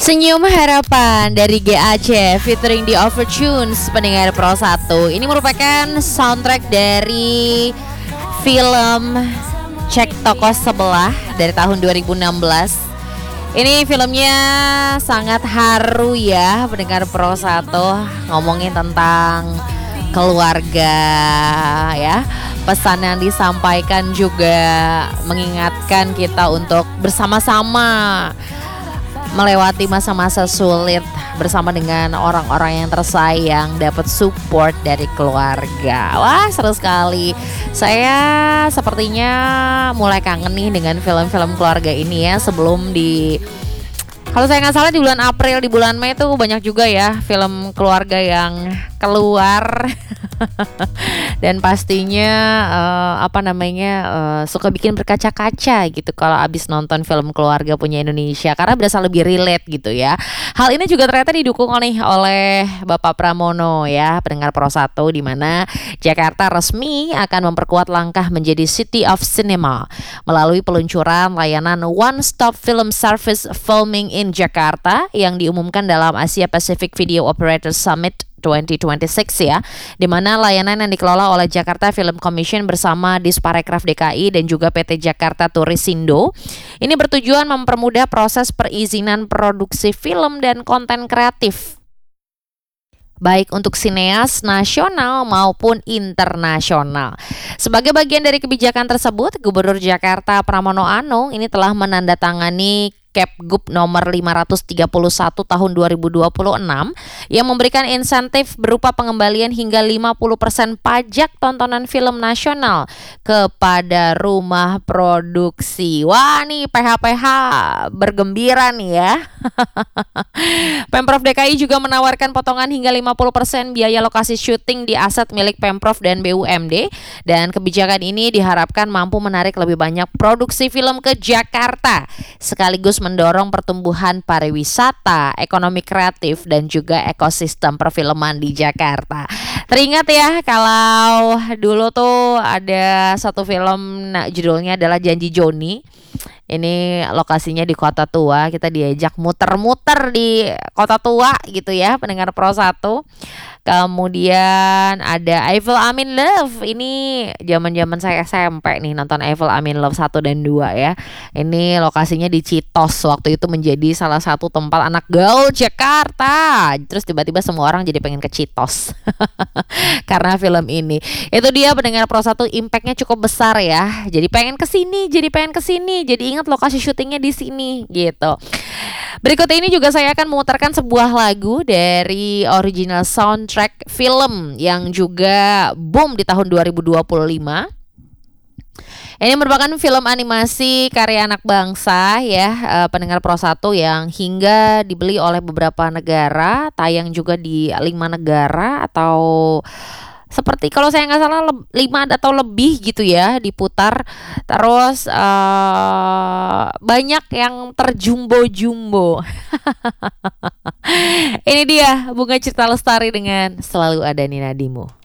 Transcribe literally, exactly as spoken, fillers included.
Senyum Harapan dari G A C featuring The Overtunes, pendengar Pro satu. Ini merupakan soundtrack dari film Cek Toko Sebelah dari tahun dua ribu enam belas. Ini filmnya sangat haru ya, pendengar Pro satu, ngomongin tentang keluarga ya. Pesan yang disampaikan juga mengingatkan kita untuk bersama-sama melewati masa-masa sulit bersama dengan orang-orang yang tersayang, dapat support dari keluarga. Wah, seru sekali. Saya sepertinya mulai kangen nih dengan film-film keluarga ini ya. Sebelum di Kalau saya nggak salah di bulan April, di bulan Mei tuh banyak juga ya film keluarga yang keluar. Dan pastinya uh, apa namanya uh, suka bikin berkaca-kaca gitu kalau abis nonton film keluarga punya Indonesia, karena berasa lebih relate gitu ya. Hal ini juga ternyata didukung nih oleh Bapak Pramono ya, pendengar Pro satu, di mana Jakarta resmi akan memperkuat langkah menjadi City of Cinema melalui peluncuran layanan One Stop Film Service Filming in Jakarta yang diumumkan dalam Asia Pacific Video Operators Summit dua ribu dua puluh enam ya, di mana layanan yang dikelola oleh Jakarta Film Commission bersama Disparekraf D K I dan juga P T Jakarta Tourisindo. Ini bertujuan mempermudah proses perizinan produksi film dan konten kreatif, baik untuk sineas nasional maupun internasional. Sebagai bagian dari kebijakan tersebut, Gubernur Jakarta Pramono Anung ini telah menandatangani Kepgub nomor lima ratus tiga puluh satu tahun dua ribu dua puluh enam yang memberikan insentif berupa pengembalian hingga lima puluh persen pajak tontonan film nasional kepada rumah produksi. Wah, nih P H P H bergembira nih ya. Pemprov D K I juga menawarkan potongan hingga lima puluh persen biaya lokasi syuting di aset milik Pemprov dan B U M D, dan kebijakan ini diharapkan mampu menarik lebih banyak produksi film ke Jakarta sekaligus mendorong pertumbuhan pariwisata, ekonomi kreatif, dan juga ekosistem perfilman di Jakarta. Teringat ya kalau dulu tuh ada satu film, nah, judulnya adalah Janji Joni. Ini lokasinya di Kota Tua, kita diajak muter-muter di Kota Tua gitu ya, pendengar Pro satu. Kemudian ada Eiffel I'm in Love. Ini zaman-zaman saya S M P nih nonton Eiffel I'm in Love satu dan dua ya. Ini lokasinya di Citos, waktu itu menjadi salah satu tempat anak gaul Jakarta. Terus tiba-tiba semua orang jadi pengen ke Citos karena film ini. Itu dia pendengar Pro satu, impactnya cukup besar ya. Jadi pengen ke sini, jadi pengen ke sini, jadi ingat lokasi syutingnya di sini gitu. Berikut ini juga saya akan memutarkan sebuah lagu dari original soundtrack film yang juga boom di tahun dua ribu dua puluh lima. Ini merupakan film animasi karya anak bangsa ya, uh, pendengar Pro satu, yang hingga dibeli oleh beberapa negara, tayang juga di lima negara atau seperti kalau saya nggak salah lima atau lebih gitu ya diputar. Terus uh, banyak yang terjumbo-jumbo. Ini dia Bunga Citra Lestari dengan Selalu Ada Ninadimu.